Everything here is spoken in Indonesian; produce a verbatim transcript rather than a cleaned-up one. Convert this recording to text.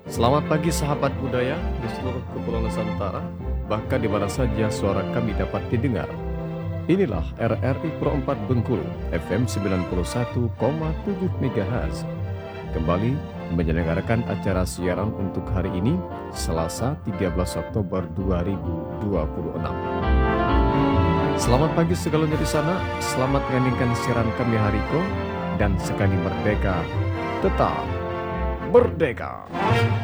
Selamat pagi sahabat budaya di seluruh kepulauan Nusantara, bahkan di mana saja suara kami dapat didengar. Inilah R R I Pro empat Bengkulu, F M sembilan puluh satu koma tujuh MHz. Kembali menyelenggarakan acara siaran untuk hari ini, Selasa tiga belas Oktober dua ribu dua puluh enam. Selamat pagi segalanya di sana, selamat menyanyikan siaran kami Hariko, dan sekali merdeka, tetap merdeka.